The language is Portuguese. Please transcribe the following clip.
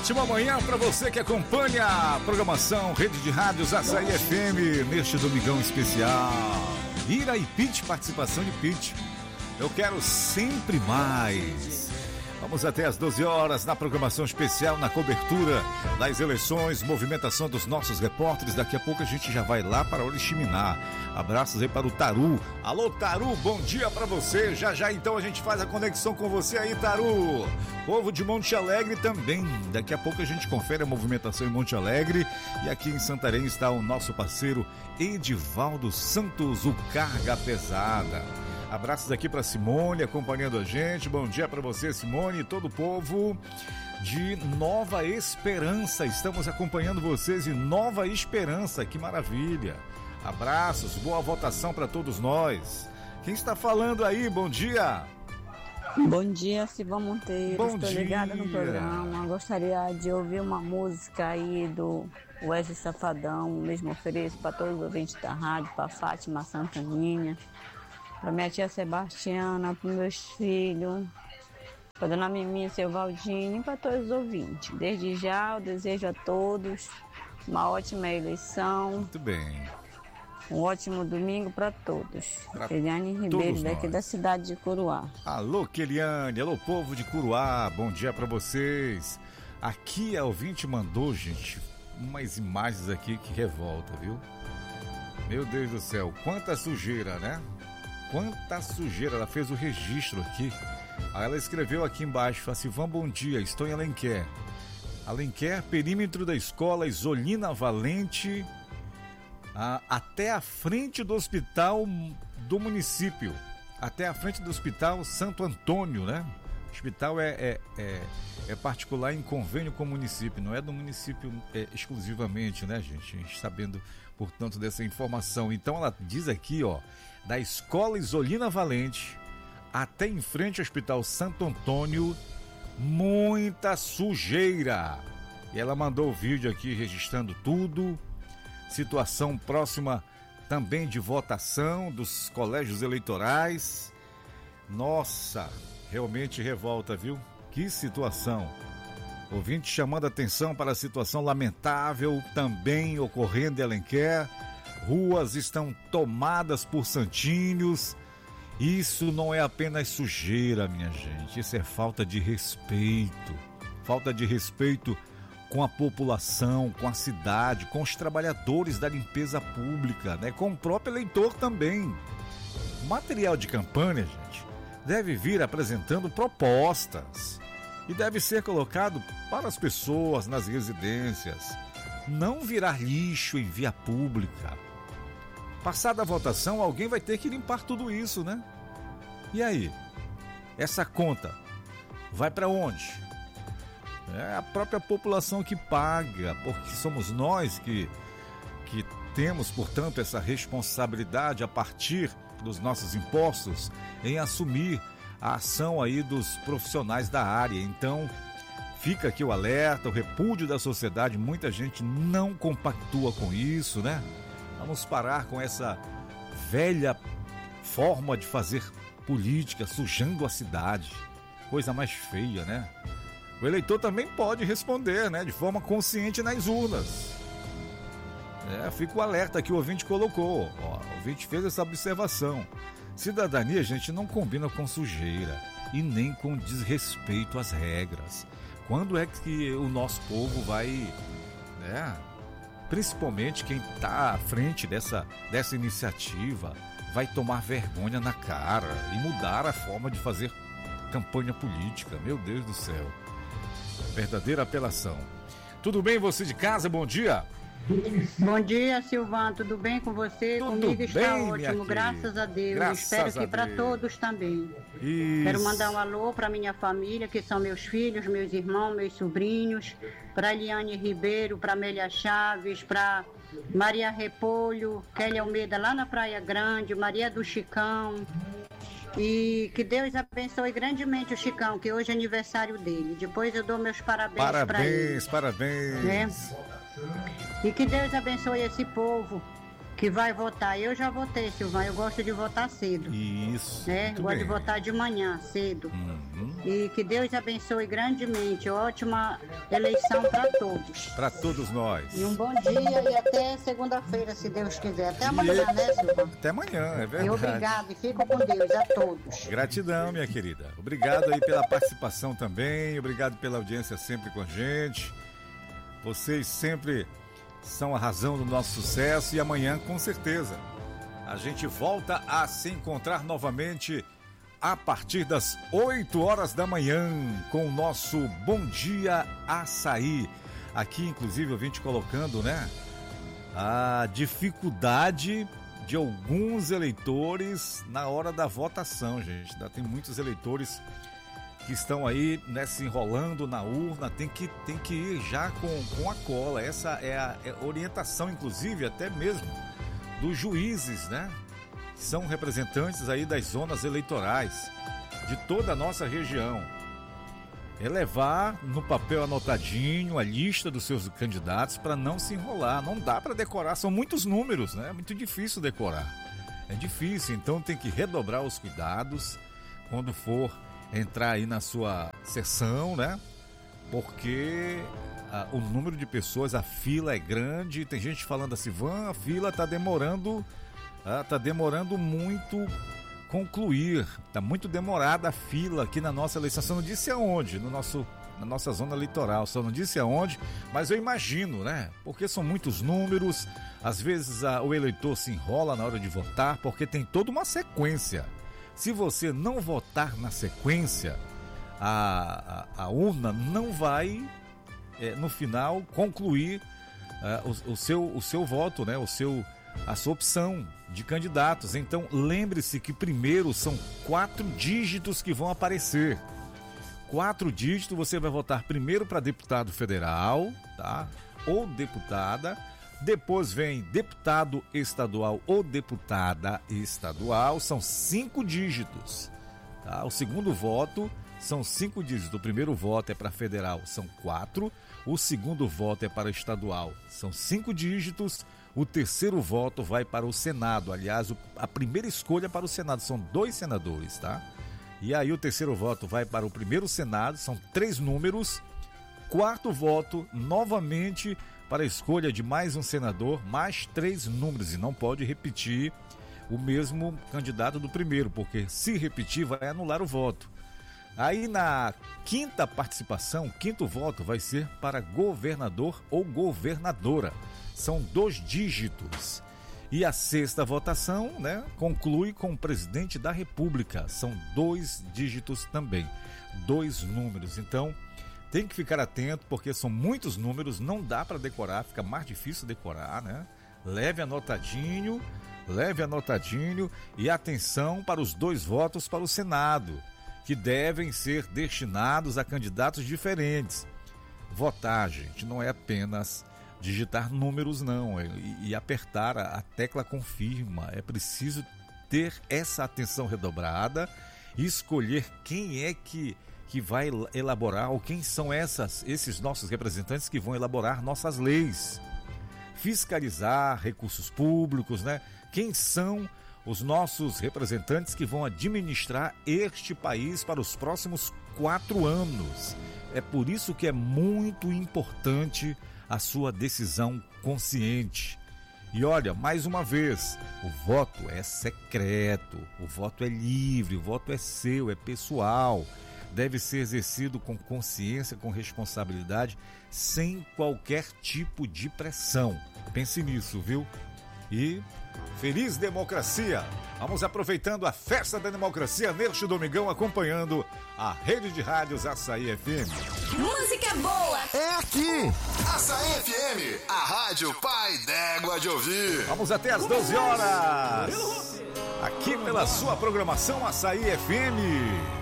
ótima manhã para você que acompanha a programação Rede de Rádios Açaí FM neste domingão especial. Ira e Pete, participação de Pete. Eu quero sempre mais. Vamos até às 12 horas na programação especial, na cobertura das eleições, movimentação dos nossos repórteres. Daqui a pouco a gente já vai lá para Oriximiná. Abraços aí para o Taru. Alô, Taru, bom dia para você. Já já então a gente faz a conexão com você aí, Taru. Povo de Monte Alegre também. Daqui a pouco a gente confere a movimentação em Monte Alegre. E aqui em Santarém está o nosso parceiro Edivaldo Santos, o Carga Pesada. Abraços aqui para Simone acompanhando a gente. Bom dia para você, Simone, e todo o povo de Nova Esperança. Estamos acompanhando vocês em Nova Esperança. Que maravilha. Abraços, boa votação para todos nós. Quem está falando aí? Bom dia. Bom dia, Silva Monteiro. Bom Estou dia. ligada no programa. Gostaria de ouvir uma música aí do Wesley Safadão. Mesmo ofereço para todos os ouvintes da rádio, para Fátima Santaninha, para minha tia Sebastiana, para meus filhos, para dona Miminha, seu Valdinho e para todos os ouvintes. Desde já eu desejo a todos uma ótima eleição. Muito bem. Um ótimo domingo para todos. Pra Eliane Ribeiro, todos daqui nós. da cidade de Curuá. Alô, Keliane, alô, povo de Curuá, bom dia pra vocês. Aqui a ouvinte mandou, gente, umas imagens aqui que revolta, viu? Meu Deus do céu, quanta sujeira, né? Quanta sujeira, ela fez o registro aqui. Aí ela escreveu aqui embaixo, Silvão, bom dia, estou em Alenquer. Alenquer, perímetro da escola Isolina Valente, até a frente do hospital do município, até a frente do hospital Santo Antônio, né? O hospital é particular em convênio com o município, não é do município exclusivamente, né, gente? A gente sabendo, portanto, dessa informação. Então ela diz aqui, ó, da escola Isolina Valente até em frente ao hospital Santo Antônio, muita sujeira. E ela mandou o vídeo aqui registrando tudo. Situação próxima também de votação dos colégios eleitorais. Nossa, realmente revolta, viu? Que situação. Ouvinte chamando atenção para a situação lamentável também ocorrendo em Alenquer. Ruas estão tomadas por santinhos. Isso não é apenas sujeira, minha gente. Isso é falta de respeito. Falta de respeito com a população, com a cidade, com os trabalhadores da limpeza pública, né? Com o próprio eleitor também. O material de campanha, gente, deve vir apresentando propostas e deve ser colocado para as pessoas nas residências, não virar lixo em via pública. Passada a votação, alguém vai ter que limpar tudo isso, né? E aí? Essa conta vai para onde? É a própria população que paga, porque somos nós que temos, portanto, essa responsabilidade a partir dos nossos impostos em assumir a ação aí dos profissionais da área. Então, fica aqui o alerta, o repúdio da sociedade, muita gente não compactua com isso, né? Vamos parar com essa velha forma de fazer política, sujando a cidade. Coisa mais feia, né? O eleitor também pode responder, né, de forma consciente nas urnas. Fica o alerta que o ouvinte colocou. Ó, o ouvinte fez essa observação. Cidadania, gente, não combina com sujeira e nem com desrespeito às regras. Quando é que o nosso povo vai, né, principalmente quem está à frente dessa iniciativa, vai tomar vergonha na cara e mudar a forma de fazer campanha política? Meu Deus do céu. Verdadeira apelação. Tudo bem, você de casa? Bom dia. Bom dia, Silvão. Tudo bem com você? Tudo Comigo bem, está minha ótimo, graças a Deus. Graças Espero a que para Deus. todos também. Isso. Quero mandar um alô para minha família, que são meus filhos, meus irmãos, meus sobrinhos, para Eliane Ribeiro, para Amélia Chaves, para Maria Repolho, Kelly Almeida lá na Praia Grande, Maria do Chicão. E que Deus abençoe grandemente o Chicão, que hoje é aniversário dele. Depois eu dou meus parabéns para ele. Parabéns. Né? E que Deus abençoe esse povo que vai votar. Eu já votei, Silvânia, eu gosto de votar cedo. Isso. Né? Gosto bem. de votar de manhã, cedo. E que Deus abençoe grandemente. Ótima eleição para todos. Para todos nós. E um bom dia e até segunda-feira, se Deus quiser. Até amanhã, né, Silvânia? Até amanhã, é verdade. E obrigado, e fico com Deus a todos. Gratidão, minha querida. Obrigado aí pela participação também. Obrigado pela audiência sempre com a gente. Vocês sempre são a razão do nosso sucesso e amanhã, com certeza, a gente volta a se encontrar novamente a partir das 8 horas da manhã com o nosso Bom Dia Açaí. Aqui, inclusive, eu vim te colocando, né, a dificuldade de alguns eleitores na hora da votação, gente. Ainda tem muitos eleitores que estão aí, né, se enrolando na urna, tem que ir já com a cola. Essa é a orientação, inclusive, até mesmo dos juízes, né? São representantes aí das zonas eleitorais de toda a nossa região. É levar no papel anotadinho a lista dos seus candidatos para não se enrolar. Não dá para decorar, são muitos números, né? É muito difícil decorar. É difícil, então tem que redobrar os cuidados quando for entrar aí na sua sessão, né? Porque o número de pessoas, a fila é grande. Tem gente falando assim, a fila tá demorando muito concluir. Tá muito demorada a fila aqui na nossa eleição. Só não disse aonde, na nossa zona eleitoral. Só não disse aonde, mas eu imagino, né? Porque são muitos números. Às vezes o eleitor se enrola na hora de votar, porque tem toda uma sequência. Se você não votar na sequência, a urna não vai, no final, concluir o seu voto, né? A sua opção de candidatos. Então, lembre-se que primeiro são 4 dígitos que vão aparecer. 4 dígitos, você vai votar primeiro para deputado federal, tá? Ou deputada. Depois vem deputado estadual ou deputada estadual, são 5 dígitos. Tá? O segundo voto são 5 dígitos. O primeiro voto é para federal, são 4. O segundo voto é para estadual, são 5 dígitos. O terceiro voto vai para o Senado. Aliás, a primeira escolha para o Senado são 2 senadores, tá? E aí o terceiro voto vai para o primeiro Senado, são 3 números. Quarto voto, novamente, para a escolha de mais um senador, mais 3 números, e não pode repetir o mesmo candidato do primeiro, porque se repetir vai anular o voto. Aí na quinta participação, quinto voto vai ser para governador ou governadora, são 2 dígitos. E a sexta votação, né, conclui com o presidente da República, são 2 dígitos também, 2 números. Então tem que ficar atento, porque são muitos números, não dá para decorar, fica mais difícil decorar, né? Leve anotadinho e atenção para os 2 votos para o Senado, que devem ser destinados a candidatos diferentes. Votar, gente, não é apenas digitar números, não, e apertar a tecla confirma. É preciso ter essa atenção redobrada e escolher quem é que vai elaborar, ou quem são esses nossos representantes que vão elaborar nossas leis, fiscalizar recursos públicos, né? Quem são os nossos representantes que vão administrar este país para os próximos 4 anos. É por isso que é muito importante a sua decisão consciente. E olha, mais uma vez, o voto é secreto, o voto é livre, o voto é seu, é pessoal. Deve ser exercido com consciência, com responsabilidade, sem qualquer tipo de pressão. Pense nisso, viu? E feliz democracia! Vamos aproveitando a festa da democracia neste domingão, acompanhando a rede de rádios Açaí FM. Música boa! É aqui! Açaí FM, a rádio pai d'égua de ouvir. Vamos até às 12 horas! Aqui pela sua programação Açaí FM.